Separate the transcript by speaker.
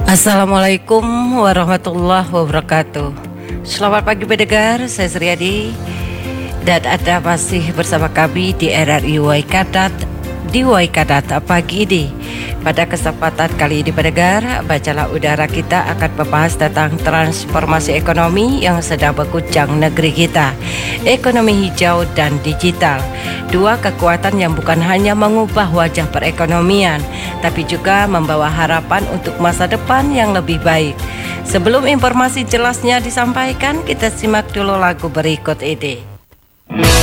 Speaker 1: Assalamualaikum warahmatullahi wabarakatuh. Selamat pagi pendengar, saya Sriadi dan Anda masih bersama kami di RRI Waikadat di Waikadat pagi ini. Pada kesempatan kali ini pendengar, Bacalah Udara kita akan membahas tentang transformasi ekonomi yang sedang mengguncang negeri kita. Ekonomi hijau dan digital, dua kekuatan yang bukan hanya mengubah wajah perekonomian, tapi juga membawa harapan untuk masa depan yang lebih baik. Sebelum informasi jelasnya disampaikan, kita simak dulu lagu berikut ini.